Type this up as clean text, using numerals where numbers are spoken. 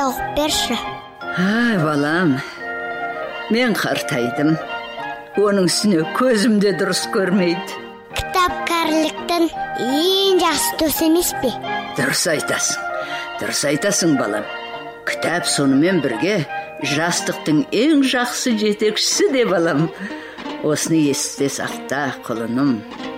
оқып берші. Балам, мен қартайдым. Оның үстіне көзімде дұрыс көрмейді. Кітап кәріліктің ең жақсы досы емес пе? Дұрыс айтасың балам. Кітап сонымен бірге жастықтың ең жақсы жетекшісі де балам. Осыны есте сақта, құлыным.